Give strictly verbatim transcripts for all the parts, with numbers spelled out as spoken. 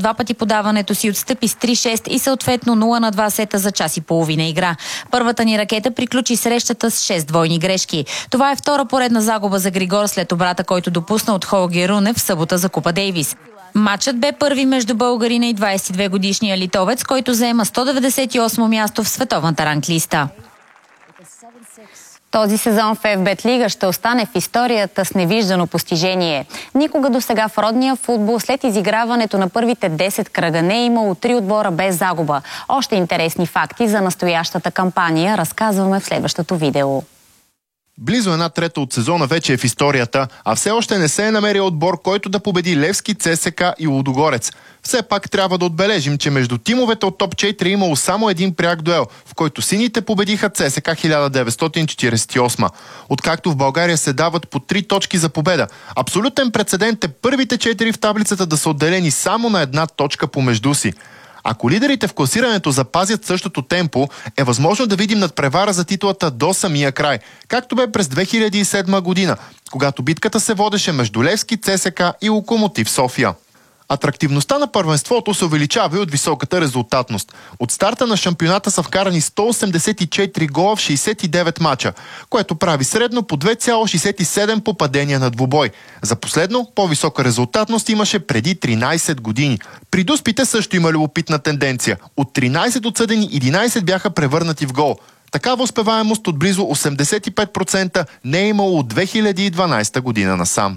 два пъти подаването си, отстъпи с три шест и съответно нула на два сета за час и половина игра. Първата ни ракета приключи срещата с шест двойни грешки. Това е втора поредна загуба за Григор след обрата, който допусна от Холги Рунев в събота за Купа Дейвис. Матчът бе първи между българина и двадесет и две годишния литовец, който заема сто деветдесет и осмо място в световната ранглиста. Този сезон в Еф Бет Лига ще остане в историята с невиждано постижение. Никога досега в родния футбол след изиграването на първите десет кръга не е имало три отбора без загуба. Още интересни факти за настоящата кампания разказваме в следващото видео. Близо една трета от сезона вече е в историята, а все още не се е намерил отбор, който да победи Левски, ЦСКА и Лудогорец. Все пак трябва да отбележим, че между тимовете от топ четири е имало само един пряк дуел, в който сините победиха ЦСКА хиляда деветстотин четиридесет и осма. Откакто в България се дават по три точки за победа. Абсолютен прецедент е първите четири в таблицата да са отделени само на една точка помежду си. Ако лидерите в класирането запазят същото темпо, е възможно да видим надпревара за титлата до самия край, както бе през две хиляди и седма година, когато битката се водеше между Левски, ЦСКА и Локомотив София. Атрактивността на първенството се увеличава и от високата резултатност. От старта на шампионата са вкарани сто осемдесет и четири гола в шейсет и девет мача, което прави средно по две цяло шейсет и седем попадения на двубой. За последно, по-висока резултатност имаше преди тринадесет години. При дуспите също има любопитна тенденция. От тринадесет отсъдени, единадесет бяха превърнати в гол. Такава успеваемост от близо осемдесет и пет процента не е имало от две хиляди и дванадесета година насам.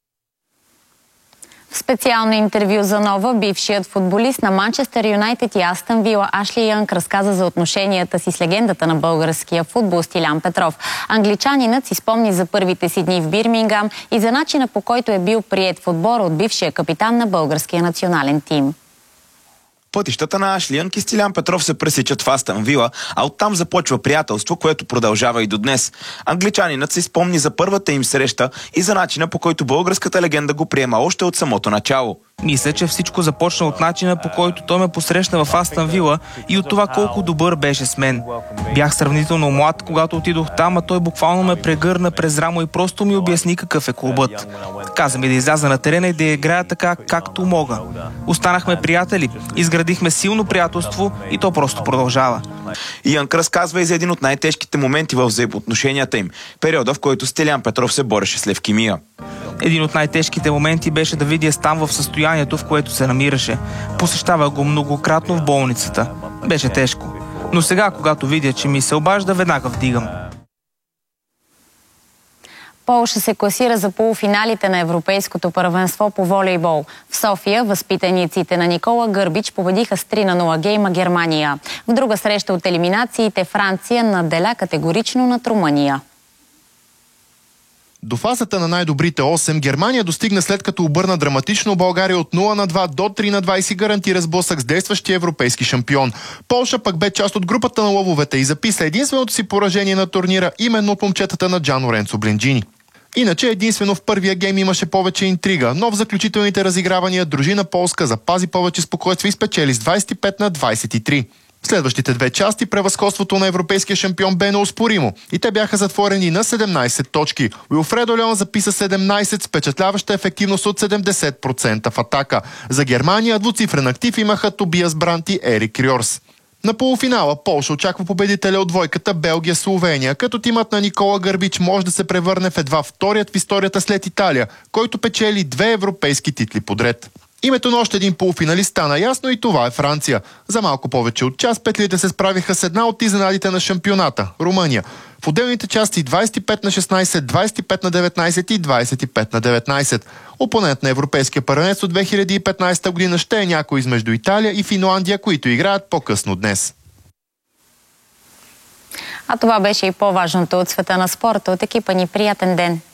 В специално интервю за Нова, бившият футболист на Манчестър Юнайтед и Астън Вила Ашли Янг разказа за отношенията си с легендата на българския футбол Стилян Петров. Англичанинът си спомни за първите си дни в Бирмингам и за начина, по който е бил приет в отбора от бившия капитан на българския национален тим. Пътищата на Ашли Янг и Стилян Петров се пресичат в Астън Вила, а оттам започва приятелство, което продължава и до днес. Англичанинът си спомни за първата им среща и за начина, по който българската легенда го приема още от самото начало. Мисля, че всичко започна от начина, по който той ме посрещна в Астън Вила и от това колко добър беше с мен. Бях сравнително млад, когато отидох там, а той буквално ме прегърна през рамо и просто ми обясни какъв е клубът. Каза ми да изляза на терена и да играя така, както мога. Останахме приятели, изградихме силно приятелство и то просто продължава. Янг разказва и за един от най-тежките моменти в взаимоотношенията им, периода, в който Стилян Петров се бореше с левкемия. Един от най-тежките моменти беше да видя Стан в състоянието, в което се намираше. Посещава го многократно в болницата. Беше тежко. Но сега, когато видя, че ми се обажда, веднага вдигам. Полша се класира за полуфиналите на Европейското първенство по волейбол. В София възпитаниците на Никола Гърбич победиха с три на нула гейма Германия. В друга среща от елиминациите Франция надделя категорично над Румъния. До фазата на най-добрите осем Германия достигна след като обърна драматично България от нула на два до три на два и си гарантира сблъсък с действащия европейски шампион. Полша пък бе част от групата на лъвовете и записа единственото си поражение на турнира именно от момчетата на Джан Лоренцо Бленджини. Иначе единствено в първия гейм имаше повече интрига, но в заключителните разигравания дружина полска запази повече спокойствие и спечели с двадесет и пет на двадесет и три. В следващите две части превъзходството на европейския шампион бе неоспоримо и те бяха затворени на седемнадесет точки. Уилфредо Леон записа седемнадесет с впечатляваща ефективност от седемдесет процента в атака. За Германия двуцифрен актив имаха Тобиас Брант и Ерик Рьорс. На полуфинала Полша очаква победителя от двойката Белгия-Словения, като тимът на Никола Гърбич може да се превърне в едва вторият в историята след Италия, който печели две европейски титли подред. Името на още един полуфиналист стана ясно и това е Франция. За малко повече от час петлите се справиха с една от изненадите на шампионата – Румъния. В отделните части двадесет и пет на шестнадесет, двадесет и пет на деветнадесет и двадесет и пет на деветнадесет. Опонент на Европейския първенец от две хиляди и петнадесета година ще е някой измежду Италия и Финландия, които играят по-късно днес. А това беше и по-важното от света на спорта. От екипа ни приятен ден!